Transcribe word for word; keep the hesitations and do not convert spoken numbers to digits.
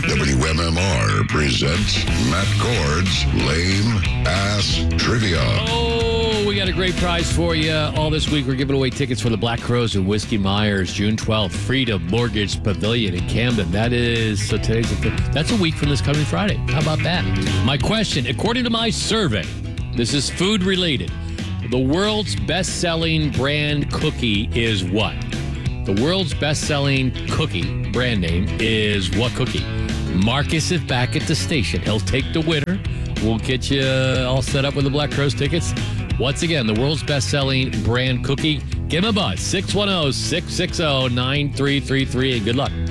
W M M R presents Matt Cord's Lame Ass Trivia. Oh, we got a great prize for you. All this week, we're giving away tickets for the Black Crowes and Whiskey Myers, June twelfth, Freedom Mortgage Pavilion in Camden. That is, so today's, a, that's a week from this coming Friday. How about that? My question, according to my survey, this is food related. The world's best-selling brand cookie is what? The world's best-selling cookie brand name is what cookie? Marcus is back at the station. He'll take the winner. We'll get you all set up with the Black Crowes tickets. Once again, the world's best-selling brand cookie. Give him a buzz, six one zero, six six zero, nine three three three, and good luck.